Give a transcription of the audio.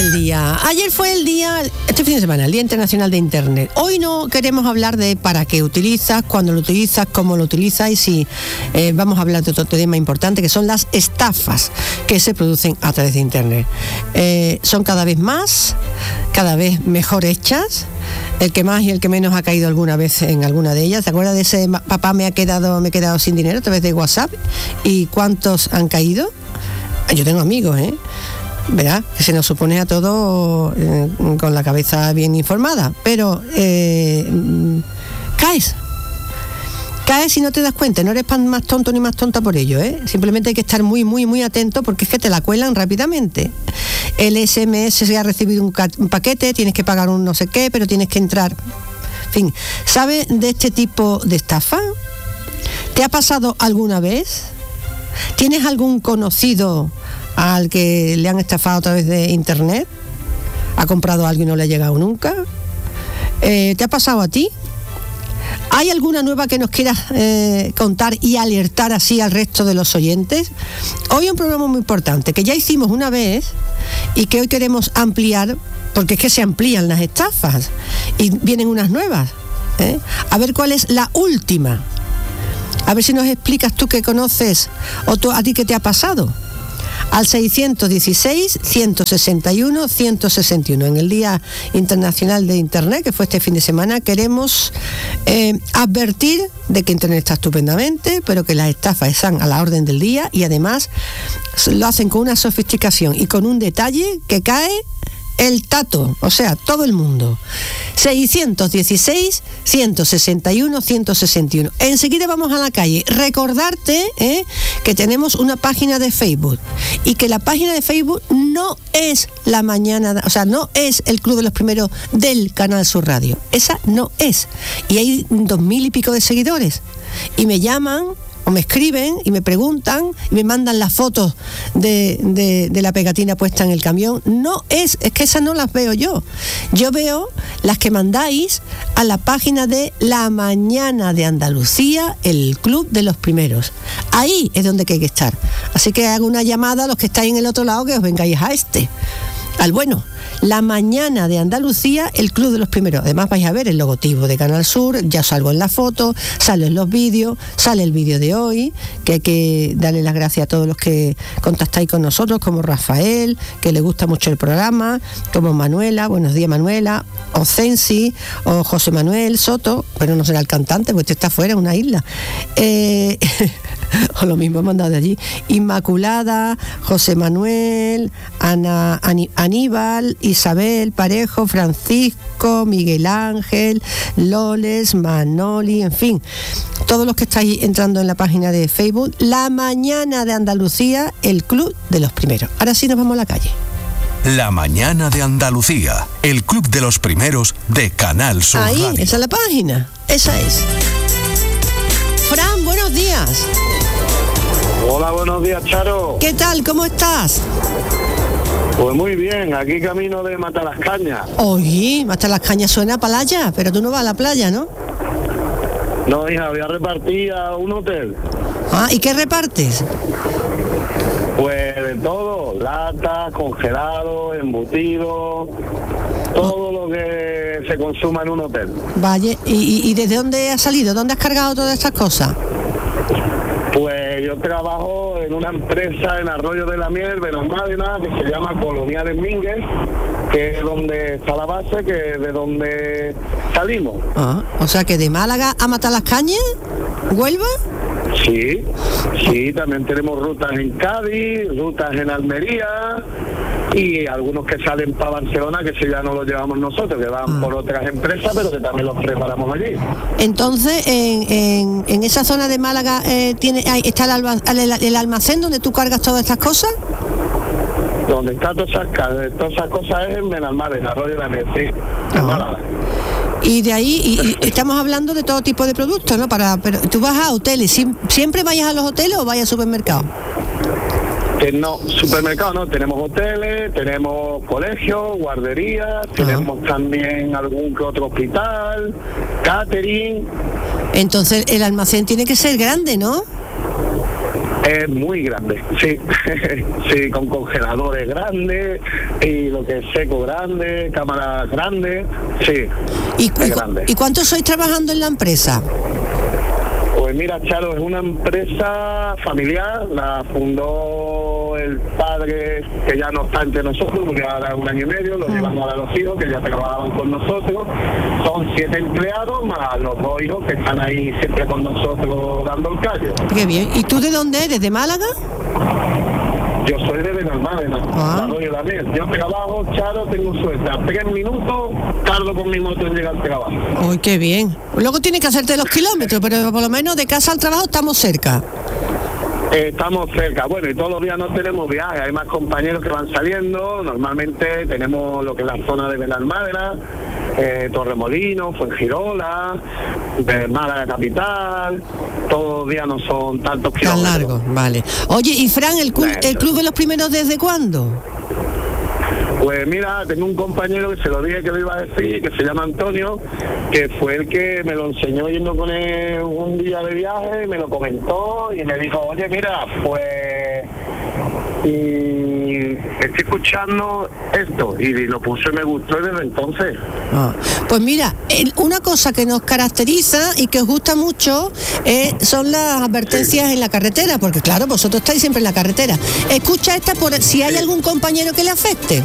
del día. Ayer fue el día, este fin de semana, el Día Internacional de Internet. Hoy no queremos hablar de para qué utilizas, cuándo lo utilizas, cómo lo utilizas y si vamos a hablar de otro tema importante que son las estafas que se producen a través de Internet. Son cada vez más, cada vez mejor hechas. El que más y el que menos ha caído alguna vez en alguna de ellas. ¿Te acuerdas de ese papá me he quedado sin dinero a través de WhatsApp? ¿Y cuántos han caído? Yo tengo amigos, ¿verdad? Que se nos supone a todos con la cabeza bien informada, pero caes y no te das cuenta, no eres más tonto ni más tonta por ello, Simplemente hay que estar muy, muy, muy atento porque es que te la cuelan rápidamente. El SMS se ha recibido un paquete, tienes que pagar un no sé qué, pero tienes que entrar. En fin, ¿sabes de este tipo de estafa? ¿Te ha pasado alguna vez? ¿Tienes algún conocido al que le han estafado a través de Internet? ¿Ha comprado algo y no le ha llegado nunca? ¿Te ha pasado a ti? ¿Hay alguna nueva que nos quieras contar y alertar así al resto de los oyentes? Hoy un programa muy importante que ya hicimos una vez y que hoy queremos ampliar, porque es que se amplían las estafas y vienen unas nuevas. A ver cuál es la última. A ver si nos explicas tú que conoces o a ti qué te ha pasado. Al 616-161-161. En el Día Internacional de Internet, que fue este fin de semana, queremos advertir de que Internet está estupendamente, pero que las estafas están a la orden del día y además lo hacen con una sofisticación y con un detalle que cae el tato, o sea, todo el mundo. 616-161-161. Enseguida vamos a la calle. Recordarte que tenemos una página de Facebook y que la página de Facebook no es La Mañana, o sea, no es el Club de los Primeros del Canal Sur Radio. Esa no es. Y hay 2.000 y pico de seguidores. Y me llaman o me escriben y me preguntan y me mandan las fotos de la pegatina puesta en el camión. No es que esas no las veo yo. Yo veo las que mandáis a la página de La Mañana de Andalucía, el Club de los Primeros. Ahí es donde hay que estar. Así que hago una llamada a los que estáis en el otro lado que os vengáis al bueno. La Mañana de Andalucía, el Club de los Primeros. Además vais a ver el logotipo de Canal Sur, ya salgo en la foto, sale en los vídeos, sale el vídeo de hoy, que hay que darle las gracias a todos los que contactáis con nosotros, como Rafael, que le gusta mucho el programa, como Manuela, buenos días Manuela, o Censi, o José Manuel Soto, pero no será el cantante, porque este está fuera, en una isla. O lo mismo he mandado de allí. Inmaculada, José Manuel, Aníbal, Isabel, Parejo, Francisco, Miguel Ángel, Loles, Manoli, en fin, todos los que estáis entrando en la página de Facebook, La Mañana de Andalucía, el Club de los Primeros. Ahora sí nos vamos a la calle. La Mañana de Andalucía, el Club de los Primeros de Canal Sur Radio. Ahí, esa es la página, esa es. Fran, buenos días. Hola, buenos días, Charo. ¿Qué tal? ¿Cómo estás? Pues muy bien, aquí camino de Matalascañas. Oye, Matalascañas suena a playa, pero tú no vas a la playa, ¿no? No, hija, voy a repartir a un hotel. Ah, ¿y qué repartes? Pues de todo, latas, congelados, embutidos, todo lo que se consuma en un hotel. Vaya, ¿y desde dónde has salido? ¿Dónde has cargado todas estas cosas? Pues yo trabajo en una empresa en Arroyo de la Miel, Benalmádena, que se llama Coloniales Mínguez, que es donde está la base, que es de donde salimos. Ah, o sea que de Málaga a Matalascañas, ¿Huelva? Sí, también tenemos rutas en Cádiz, rutas en Almería y algunos que salen para Barcelona, que si ya no los llevamos nosotros, que van por otras empresas, pero que también los preparamos allí. Entonces, en esa zona de Málaga está el almacén donde tú cargas todas estas cosas. Donde está todas esas cosas es en Benalmádena, en Arroyo de la Miel, sí, en Málaga. Y de ahí, y estamos hablando de todo tipo de productos, ¿no? Pero tú vas a hoteles, ¿siempre vayas a los hoteles o vayas a supermercados? No, supermercados no, tenemos hoteles, tenemos colegios, guarderías, tenemos también algún que otro hospital, catering. Entonces el almacén tiene que ser grande, ¿no? Es muy grande, sí. Sí, con congeladores grandes y lo que es seco grande, cámaras grandes, sí. Es grande. ¿Y cuántos sois trabajando en la empresa? Pues mira, Charo, es una empresa familiar, la fundó el padre, que ya no está entre nosotros, porque ahora 1 año y medio, lo llevamos a los hijos, que ya trabajaban con nosotros. Son 7 empleados, más los 2 hijos que están ahí siempre con nosotros dando el callo. Qué bien. ¿Y tú de dónde eres? ¿De Málaga? Yo soy de Benalmádena, Yo trabajo, Charo, tengo suerte. A 3 minutos tardo con mi moto en llegar al trabajo. ¡Uy, qué bien! Luego tienes que hacerte los kilómetros, pero por lo menos de casa al trabajo estamos cerca. Estamos cerca, bueno, y todos los días no tenemos viajes, hay más compañeros que van saliendo. Normalmente tenemos lo que es la zona de Benalmádena, Torremolinos, Fuengirola, de Málaga capital. Todos los días no son tantos kilómetros. Tan largo, vale. Oye, y Fran, ¿el club de los primeros desde cuándo? Pues mira, tengo un compañero que se lo dije que lo iba a decir, que se llama Antonio, que fue el que me lo enseñó yendo con él un día de viaje, me lo comentó y me dijo, oye, mira, pues y estoy escuchando esto, y lo puse y me gustó, y desde entonces. Pues mira, una cosa que nos caracteriza y que os gusta mucho son las advertencias en la carretera, porque claro, vosotros estáis siempre en la carretera. Escucha esta por si hay algún compañero que le afecte.